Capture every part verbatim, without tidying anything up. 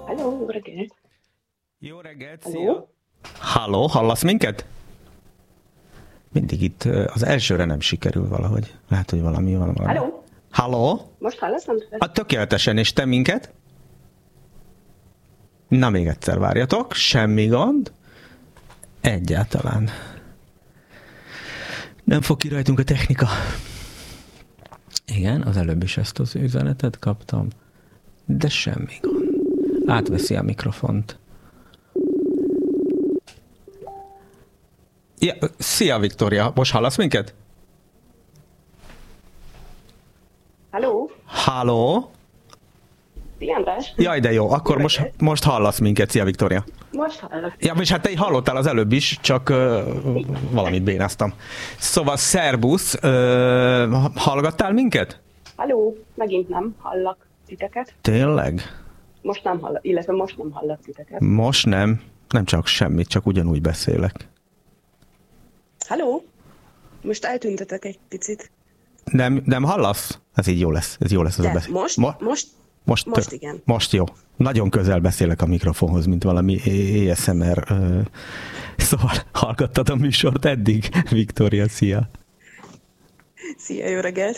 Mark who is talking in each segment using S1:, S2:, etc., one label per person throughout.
S1: Halló, jó reggelt!
S2: Jó reggelt,
S1: Halló?
S2: szia! Halló, hallasz minket? Mindig itt az elsőre nem sikerül valahogy. Lehet, hogy valami van. Valami.
S1: Halló?
S2: Halló?
S1: Most hallasz, nem?
S2: A tökéletesen, és te minket? Na, még egyszer várjatok, semmi gond. Egyáltalán. Nem fog ki rajtunk a technika. Igen, az előbb is ezt az üzenetet kaptam, de semmi gond. Átveszi a mikrofont. Ja, szia, Viktória, most hallasz minket?
S1: Halló?
S2: Halló?
S1: Szia, András!
S2: Jaj, de jó, akkor most, most hallasz minket. Szia, Viktória.
S1: Most hallak.
S2: Ja, és hát te hallottál az előbb is, csak uh, valamit bénáztam. Szóval, szerbusz, uh, hallgattál minket?
S1: Halló, megint nem hallak titeket.
S2: Tényleg?
S1: Most nem hallak, illetve most nem hallak titeket.
S2: Most nem, nem csak semmit, csak ugyanúgy beszélek.
S1: Halló? Most eltüntetek egy picit.
S2: Nem, nem hallasz? Ez így jó lesz, ez jó lesz. Ez
S1: De
S2: a beszél.
S1: most,
S2: Mo-
S1: most,
S2: most,
S1: most igen.
S2: Most jó. Nagyon közel beszélek a mikrofonhoz, mint valami á es em er. Szóval hallgattad a műsort eddig? Viktória, szia.
S1: Szia, jó reggelt!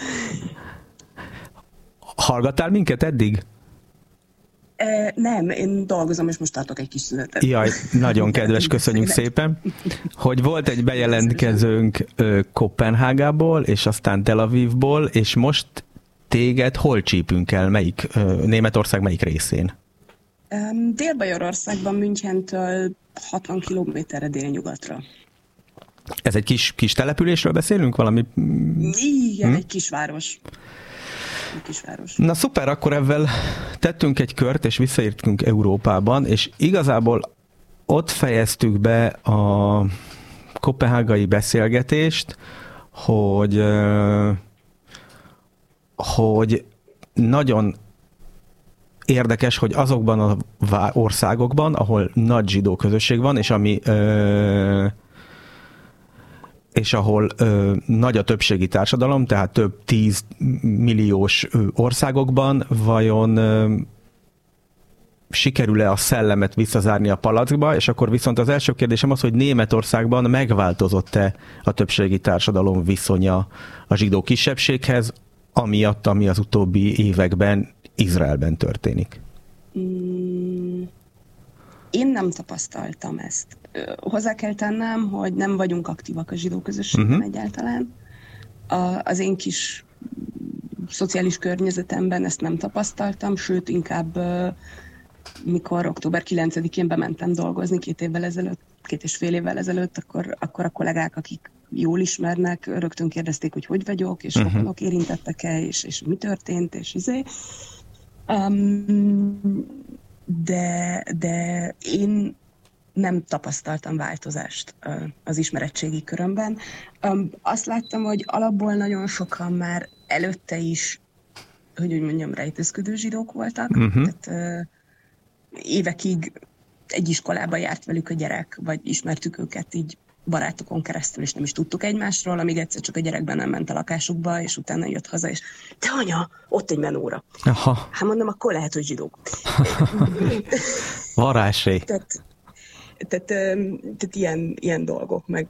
S2: Hallgattál minket eddig?
S1: E, nem, én dolgozom, és most tartok egy kis szünetet.
S2: Jaj, nagyon kedves, köszönjük szépen, hogy volt egy bejelentkezőnk Koppenhágából, és aztán Tel Avivból, és most téged hol csípünk el, melyik, Németország melyik részén?
S1: Um, Dél-Bajorországban, Münchentől hatvan kilométerre délnyugatra.
S2: Ez egy kis, kis településről beszélünk? Valami...
S1: Igen,
S2: hm?
S1: egy kisváros. Egy kisváros.
S2: Na szuper, akkor ezzel tettünk egy kört, és visszaértünk Európában, és igazából ott fejeztük be a koppenhágai beszélgetést, hogy, hogy nagyon érdekes, hogy azokban az országokban, ahol nagy zsidó közösség van, és ami és ahol ö, nagy a többségi társadalom, tehát több tíz milliós ö, országokban vajon ö, sikerül-e a szellemet visszazárni a palackba, és akkor viszont az első kérdésem az, hogy Németországban megváltozott-e a többségi társadalom viszonya a zsidó kisebbséghez, amiatt, ami az utóbbi években Izraelben történik?
S1: Mm, én nem tapasztaltam ezt. Hozzá kell tennem, hogy nem vagyunk aktívak a zsidó közösségben uh-huh. egyáltalán. A, az én kis szociális környezetemben ezt nem tapasztaltam, sőt, inkább mikor október kilencedikén bementem dolgozni két évvel ezelőtt, két és fél évvel ezelőtt, akkor, akkor a kollégák, akik jól ismernek, rögtön kérdezték, hogy hogy vagyok, és uh-huh. rokonok érintettek-e, és, és mi történt, és izé. Um, de, de én nem tapasztaltam változást az ismeretségi körömben. Azt láttam, hogy alapból nagyon sokan már előtte is, hogy úgy mondjam, rejtőzködő zsidók voltak. Uh-huh. Tehát évekig egy iskolába járt velük a gyerek, vagy ismertük őket így barátokon keresztül, és nem is tudtuk egymásról, amíg egyszer csak a gyerekben nem ment a lakásukba, és utána jött haza, és te anya, ott egy menóra.
S2: Aha.
S1: Hát mondom, akkor lehet, hogy zsidók.
S2: Varázsé.
S1: Tehát, tehát, tehát ilyen, ilyen dolgok, meg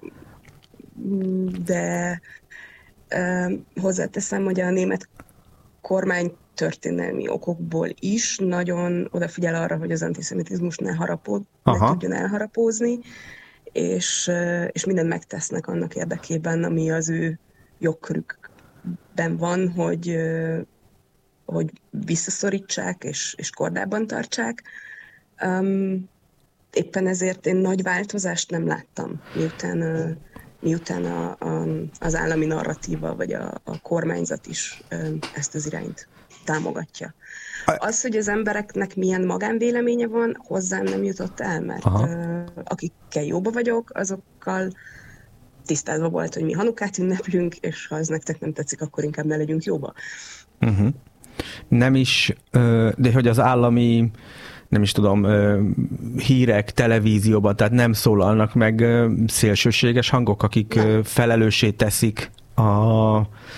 S1: de um, hozzáteszem, hogy a német kormány történelmi okokból is nagyon odafigyel arra, hogy az antiszemitizmus ne harapód, ne tudjon elharapózni, és, és mindent megtesznek annak érdekében, ami az ő jogkörükben van, hogy, hogy visszaszorítsák és, és kordában tartsák. Um, éppen ezért én nagy változást nem láttam, miután, miután a, a, az állami narratíva vagy a, a kormányzat is ezt az irányt támogatja. Az, hogy az embereknek milyen magánvéleménye van, hozzám nem jutott el, mert Aha. akikkel jóba vagyok, azokkal tisztázva volt, hogy mi Hanukát ünneplünk, és ha ez nektek nem tetszik, akkor inkább ne legyünk jóba.
S2: Uh-huh. Nem is, de hogy az állami, nem is tudom, hírek, televízióban, tehát nem szólalnak meg szélsőséges hangok, akik nem. felelőssé teszik a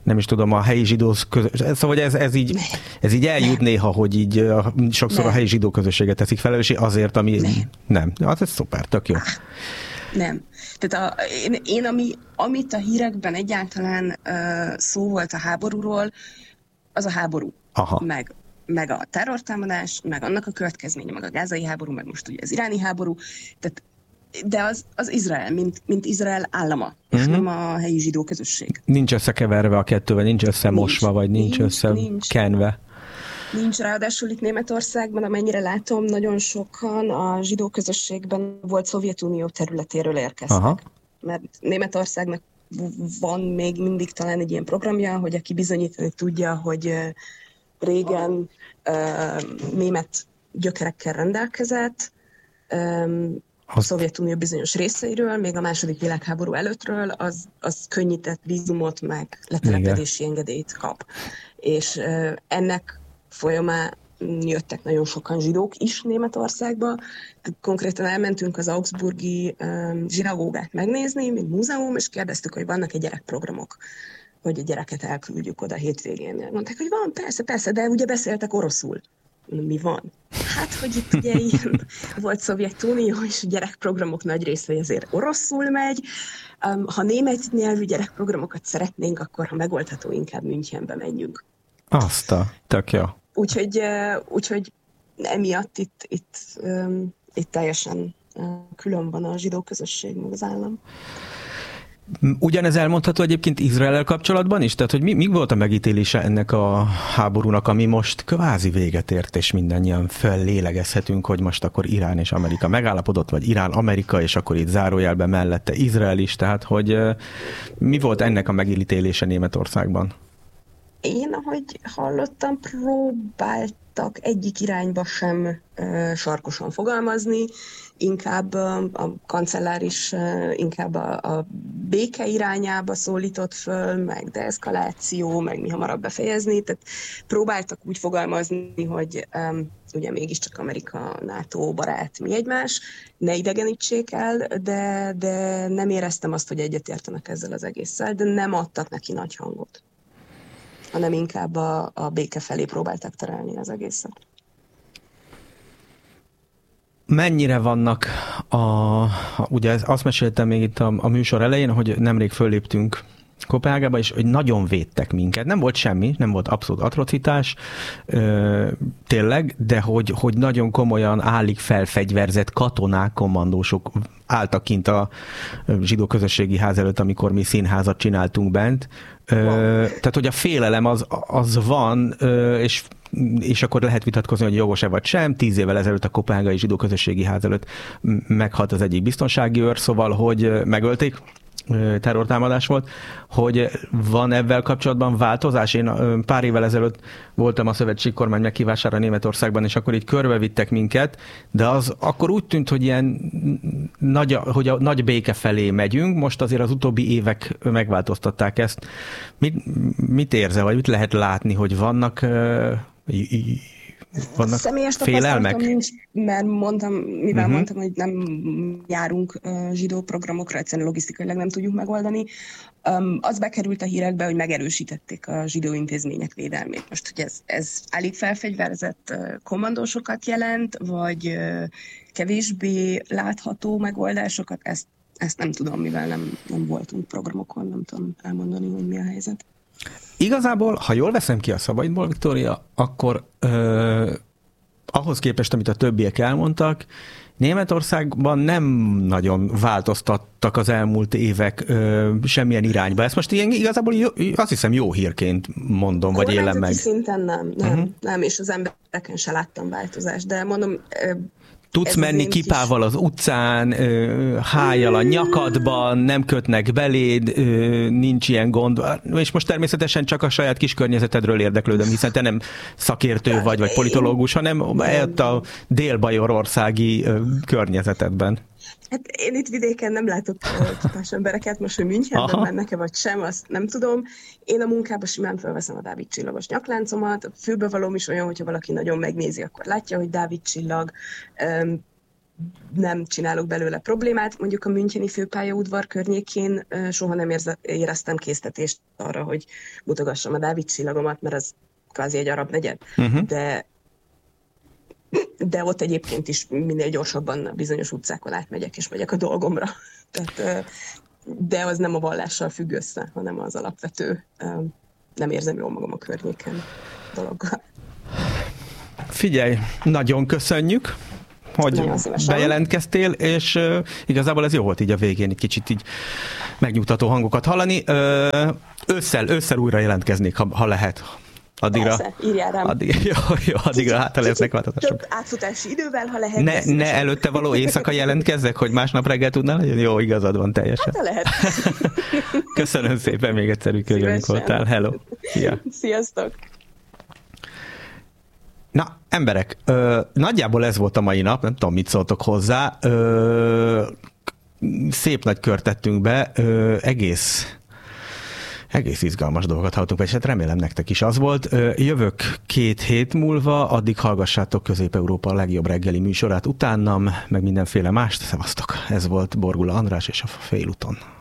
S2: nem is tudom, a helyi zsidó közösség, szóval ez, ez, így, ez így eljut néha, hogy így sokszor nem. a helyi zsidó közösséget teszik felelőssé azért, ami nem. nem. Hát ez szuper, tök jó.
S1: Nem. Tehát a, én, én ami, amit a hírekben egyáltalán uh, szó volt a háborúról, az a háború. Aha. Meg, meg a terrortámadás, meg annak a következménye, meg a gázai háború, meg most ugye az iráni háború. Tehát, de az, az Izrael, mint, mint Izrael állama, és uh-huh. nem a helyi zsidó közösség.
S2: Nincs összekeverve a kettővel, nincs összemosva, nincs, vagy nincs, nincs összekenve.
S1: Nincs, ráadásul itt Németországban, amennyire látom, nagyon sokan a zsidó közösségben volt Szovjetunió területéről érkeztek. Aha. Mert Németországnak van még mindig talán egy ilyen programja, hogy aki bizonyítani tudja, hogy régen uh, német gyökerekkel rendelkezett, um, a Szovjetunió bizonyos részeiről, még a második világháború előttről, az, az könnyített vízumot, meg letelepedési Igen. engedélyt kap. És uh, ennek folyamán jöttek nagyon sokan zsidók is Németországba. Konkrétan elmentünk az augsburgi um, zsinagógát megnézni, mint múzeum, és kérdeztük, hogy vannak-e gyerekprogramok, hogy a gyereket elküldjük oda hétvégén. Mondták, hogy van, persze, persze, de ugye beszéltek oroszul. Mi van? Hát, hogy itt ugye ilyen volt Szovjetunió, és a gyerekprogramok nagy része azért oroszul megy. Um, ha német nyelvű gyerekprogramokat szeretnénk, akkor ha megoldható, inkább Münchenbe menjünk.
S2: Azt a, tök jó.
S1: Úgyhogy, úgyhogy emiatt itt, itt, um, itt teljesen uh, külön van a zsidó közösség, meg az állam.
S2: Ugyanez elmondható egyébként Izraellel kapcsolatban is? Tehát, hogy mi, mi volt a megítélése ennek a háborúnak, ami most kvázi véget ért, és mindannyian fellélegezhetünk, hogy most akkor Irán és Amerika megállapodott, vagy Irán, Amerika, és akkor itt zárójelben mellette Izrael is. Tehát, hogy mi volt ennek a megítélése Németországban?
S1: Én, ahogy hallottam, próbáltak egyik irányba sem uh, sarkosan fogalmazni, inkább uh, a kancellár is uh, inkább a, a béke irányába szólított föl, meg deeszkaláció, meg mi hamarabb befejezni, tehát próbáltak úgy fogalmazni, hogy um, ugye mégiscsak Amerika, NATO barát, mi egymás, ne idegenítsék el, de, de nem éreztem azt, hogy egyetértenek ezzel az egésszel, de nem adtak neki nagy hangot, hanem inkább a, a béke felé próbálták terelni az egészet.
S2: Mennyire vannak a... Ugye azt meséltem még itt a, a műsor elején, hogy nemrég fölléptünk Koppenhágába, és hogy nagyon védtek minket. Nem volt semmi, nem volt abszolút atrocitás, ö, tényleg, de hogy, hogy nagyon komolyan állig felfegyverzett katonák, kommandósok álltak kint a zsidó közösségi ház előtt, amikor mi színházat csináltunk bent. Ö, tehát, hogy a félelem az, az van, ö, és és akkor lehet vitatkozni, hogy jogos-e vagy sem. Tíz évvel ezelőtt a Koppenhágai Zsidó Közösségi Ház előtt meghalt az egyik biztonsági őr, szóval, hogy megölték, terrortámadás volt, hogy van ebben kapcsolatban változás. Én pár évvel ezelőtt voltam a szövetségi kormány meghívására Németországban, és akkor így körbevittek minket, de az akkor úgy tűnt, hogy ilyen nagy, hogy a nagy béke felé megyünk, most azért az utóbbi évek megváltoztatták ezt. Mit, mit érzel, vagy mit lehet látni, hogy vannak vannak
S1: személyes
S2: félelmek?
S1: Nincs, mert mondtam, mivel uh-huh. mondtam, hogy nem járunk uh, zsidó programokra, egyszerűen logisztikailag nem tudjuk megoldani. Um, az bekerült a hírekbe, hogy megerősítették a zsidó intézmények védelmét. Most, hogy ez, ez állig felfegyverzett uh, kommandósokat jelent, vagy uh, kevésbé látható megoldásokat, ezt, ezt nem tudom, mivel nem, nem voltunk programokon, nem tudom elmondani, hogy mi a helyzet.
S2: Igazából, ha jól veszem ki a szavaidból, Viktória, akkor ö, ahhoz képest, amit a többiek elmondtak, Németországban nem nagyon változtattak az elmúlt évek ö, semmilyen irányba. Ezt most ilyen igazából jó, azt hiszem jó hírként mondom, vagy élem meg.
S1: Szinten nem, nem, uh-huh. nem, és az embereken se láttam változást, de mondom... Ö,
S2: Tudsz menni kipával kis... az utcán, hájjal a nyakadban, nem kötnek beléd, nincs ilyen gond. És most természetesen csak a saját kis környezetedről érdeklődöm, hiszen te nem szakértő vagy, vagy politológus, hanem ott a dél-bajorországi környezetedben.
S1: Hát én itt vidéken nem látok kipás embereket, most, hogy Münchenben mennek-e vagy sem, azt nem tudom. Én a munkában simán felveszem a Dávid csillagos nyakláncomat, a fülbevalóm is olyan, hogyha valaki nagyon megnézi, akkor látja, hogy Dávid csillag. nem csinálok belőle problémát. Mondjuk a müncheni főpályaudvar környékén soha nem éreztem késztetést arra, hogy mutogassam a Dávid csillagomat, mert ez kvázi egy arab negyed. Uh-huh. De, de ott egyébként is minél gyorsabban bizonyos utcákon átmegyek, és megyek a dolgomra. Tehát, de az nem a vallással függ össze, hanem az alapvető nem érzem jól magam a környéken dologgal.
S2: Figyelj, nagyon köszönjük, hogy bejelentkeztél, és uh, igazából ez jó volt így a végén, egy kicsit így megnyugtató hangokat hallani. Uh, ősszel, ősszel újra jelentkeznék, ha, ha lehet. Addigra,
S1: Persze, írjál rám.
S2: Addig, jó, jó, addigra hát lesznek változások.
S1: Több átfutási idővel, ha lehet.
S2: Ne, ne előtte való éjszaka jelentkezzek, hogy másnap reggel tudnál legyen? Jó, igazad van teljesen.
S1: Hát lehet.
S2: Köszönöm szépen még egyszer, hogy körülünk voltál. Hello. Szia.
S1: Sziasztok.
S2: Na, emberek, ö, nagyjából ez volt a mai nap, nem tudom, mit szóltok hozzá. Ö, szép nagy kört tettünk be, ö, egész, egész izgalmas dolgokat hallottunk, és hát remélem nektek is az volt. Ö, jövök két hét múlva, addig hallgassátok Közép-Európa a legjobb reggeli műsorát utánam, meg mindenféle mást. Szevasztok! Ez volt Borgula András és a Félúton.